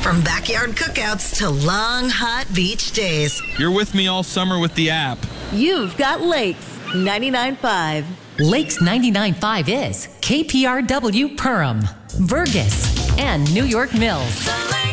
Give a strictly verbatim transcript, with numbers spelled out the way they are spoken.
From backyard cookouts to long, hot beach days. You're with me all summer with the app. You've got Lakes ninety-nine point five. Lakes ninety-nine point five is K P R W Perham, Burgess, and New York Mills.